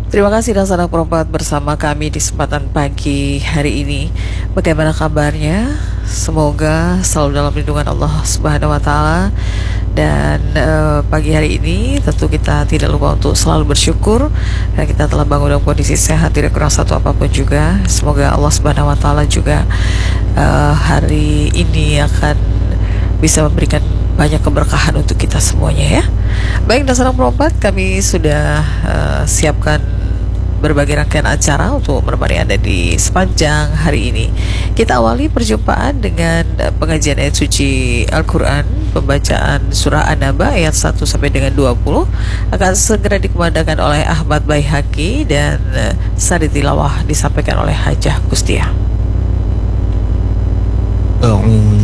Terima kasih dan salam perempat bersama kami di kesempatan pagi hari ini. Bagaimana kabarnya? Semoga selalu dalam lindungan Allah Subhanahu wa taala. Dan pagi hari ini tentu kita tidak lupa untuk selalu bersyukur karena kita telah bangun dalam kondisi sehat, tidak kurang satu apapun juga. Semoga Allah Subhanahu wa taala juga hari ini akan bisa memberikan banyak keberkahan untuk kita semuanya ya. Baik, dan salam perempat, kami sudah siapkan berbagai rangkaian acara untuk menemani Anda di sepanjang hari ini. Kita awali perjumpaan dengan pengajian ayat suci Al-Quran, pembacaan surah An-Naba ayat 1 sampai dengan 20 akan segera dikumandangkan oleh Ahmad Baihaqi dan sari tilawah disampaikan oleh Hajah Kustia.